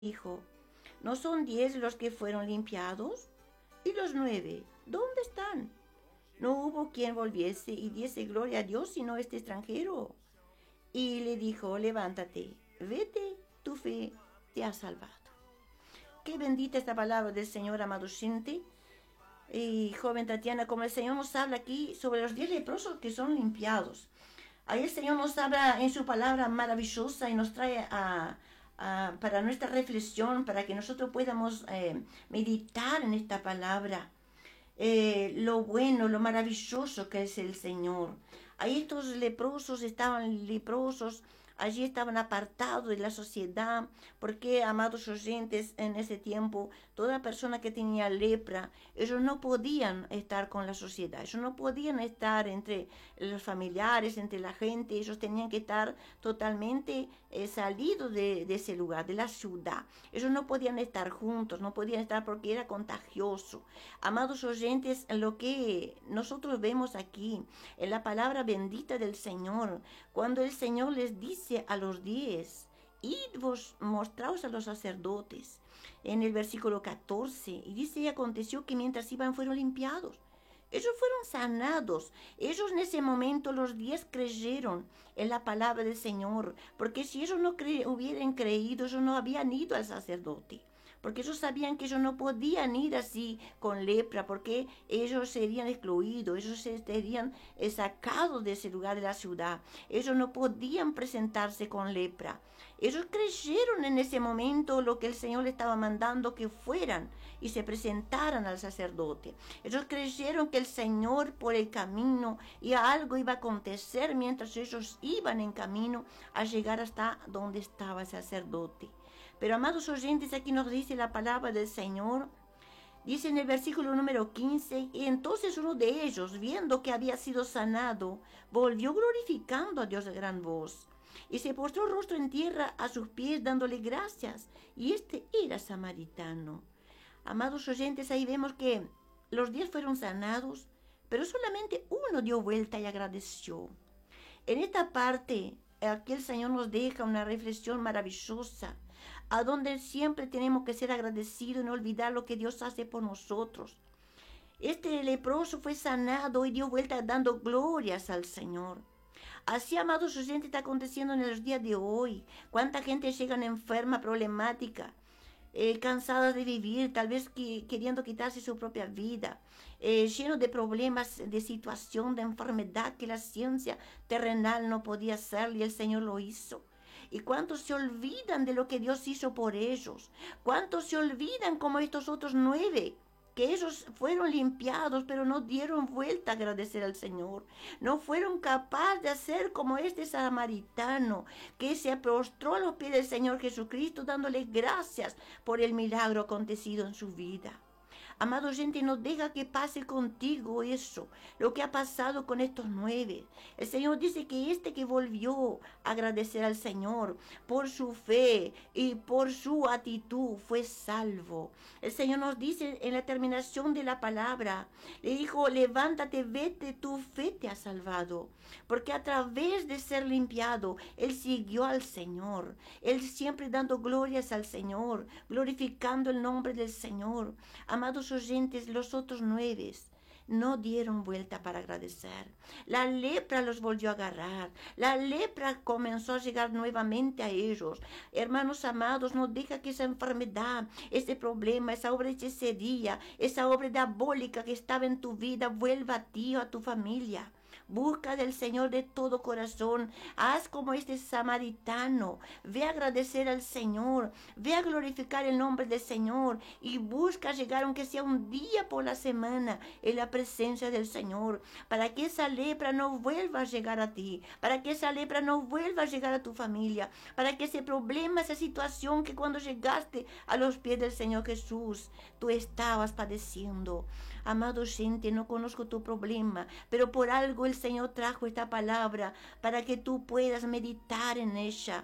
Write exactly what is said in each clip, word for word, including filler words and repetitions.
dijo, ¿no son diez los que fueron limpiados? ¿Y los nueve? ¿Dónde están? No hubo quien volviese y diese gloria a Dios sino este extranjero. Y le dijo, levántate, vete, tu fe te ha salvado. Qué bendita esta palabra del Señor, amado oyente. Y joven Tatiana, como el Señor nos habla aquí sobre los diez leprosos que son limpiados. Ahí el Señor nos habla en su palabra maravillosa y nos trae a, a, para nuestra reflexión, para que nosotros podamos eh, meditar en esta palabra. Eh, lo bueno, lo maravilloso que es el Señor. Ahí estos leprosos estaban leprosos, allí estaban apartados de la sociedad, porque, amados oyentes, en ese tiempo, toda persona que tenía lepra, ellos no podían estar con la sociedad, ellos no podían estar entre los familiares, entre la gente, ellos tenían que estar totalmente eh, salidos de, de ese lugar, de la ciudad. Ellos no podían estar juntos, no podían estar porque era contagioso. Amados oyentes, lo que nosotros vemos aquí, en la palabra bendita del Señor, cuando el Señor les dice a los diez, id vos, mostraos a los sacerdotes, en el versículo catorce, y dice, y aconteció que mientras iban fueron limpiados. Ellos fueron sanados. Ellos en ese momento, los diez, creyeron en la palabra del Señor, porque si ellos no cre- hubieran creído, ellos no habían ido al sacerdote. Porque ellos sabían que ellos no podían ir así con lepra, porque ellos serían excluidos, ellos serían sacados de ese lugar de la ciudad. Ellos no podían presentarse con lepra. Ellos creyeron en ese momento lo que el Señor les estaba mandando, que fueran y se presentaran al sacerdote. Ellos creyeron que el Señor por el camino y algo iba a acontecer mientras ellos iban en camino a llegar hasta donde estaba el sacerdote. Pero, amados oyentes, aquí nos dice la palabra del Señor. Dice en el versículo número quince, y entonces uno de ellos, viendo que había sido sanado, volvió glorificando a Dios de gran voz, y se postró rostro en tierra a sus pies, dándole gracias. Y este era samaritano. Amados oyentes, ahí vemos que los diez fueron sanados, pero solamente uno dio vuelta y agradeció. En esta parte, aquí el Señor nos deja una reflexión maravillosa, a donde siempre tenemos que ser agradecidos y no olvidar lo que Dios hace por nosotros. Este leproso fue sanado y dio vuelta dando glorias al Señor. Así, amados oyentes, está aconteciendo en los días de hoy. Cuánta gente llega enferma, problemática, eh, cansada de vivir, tal vez que, queriendo quitarse su propia vida, eh, lleno de problemas, de situación, de enfermedad que la ciencia terrenal no podía hacer y el Señor lo hizo. ¿Y cuántos se olvidan de lo que Dios hizo por ellos? ¿Cuántos se olvidan como estos otros nueve? Que ellos fueron limpiados, pero no dieron vuelta a agradecer al Señor. No fueron capaces de hacer como este samaritano, que se prostró a los pies del Señor Jesucristo, dándole gracias por el milagro acontecido en su vida. Amado oyente, no deja que pase contigo eso, lo que ha pasado con estos nueve. El Señor dice que este que volvió a agradecer al Señor por su fe y por su actitud fue salvo. El Señor nos dice en la terminación de la palabra, le dijo, levántate, vete, tu fe te ha salvado. Porque a través de ser limpiado, Él siguió al Señor. Él siempre dando glorias al Señor, glorificando el nombre del Señor. Amados oyentes, los otros nueve no dieron vuelta para agradecer. La lepra los volvió a agarrar. La lepra comenzó a llegar nuevamente a ellos. Hermanos amados, no deja que esa enfermedad, ese problema, esa obra de hechicería, esa obra diabólica que estaba en tu vida vuelva a ti o a tu familia. Busca del Señor de todo corazón. Haz como este samaritano. Ve a agradecer al Señor. Ve a glorificar el nombre del Señor. Y busca llegar, aunque sea un día por la semana, en la presencia del Señor. Para que esa lepra no vuelva a llegar a ti. Para que esa lepra no vuelva a llegar a tu familia. Para que ese problema, esa situación que cuando llegaste a los pies del Señor Jesús, tú estabas padeciendo. Amado gente, no conozco tu problema, pero por algo el Señor trajo esta palabra para que tú puedas meditar en ella.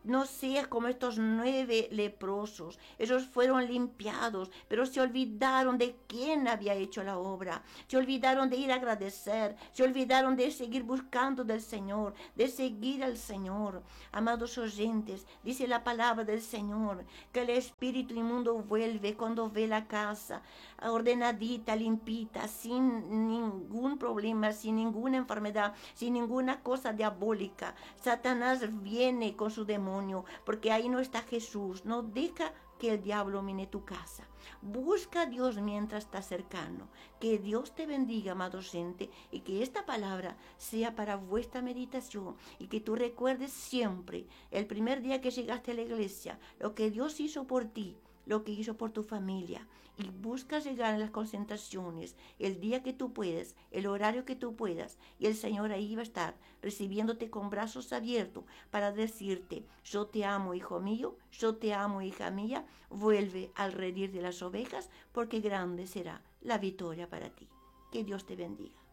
no seas como estos nueve leprosos. Ellos fueron limpiados, pero se olvidaron de quién había hecho la obra. Se olvidaron de ir a agradecer. Se olvidaron de seguir buscando del Señor, de seguir al Señor. Amados oyentes, dice la palabra del Señor, que el espíritu inmundo vuelve cuando ve la casa ordenadita, limpita, sin ningún problema, sin ninguna enfermedad, sin ninguna cosa diabólica. Satanás viene con su demonio, porque ahí no está Jesús. No deja que el diablo mine tu casa. Busca a Dios mientras está cercano. Que Dios te bendiga, amado oyente, y que esta palabra sea para vuestra meditación, y que tú recuerdes siempre el primer día que llegaste a la iglesia, lo que Dios hizo por ti, lo que hizo por tu familia, y busca llegar a las concentraciones el día que tú puedas, el horario que tú puedas, y el Señor ahí va a estar recibiéndote con brazos abiertos para decirte: yo te amo, hijo mío, yo te amo, hija mía, vuelve al redil de las ovejas, porque grande será la victoria para ti. Que Dios te bendiga.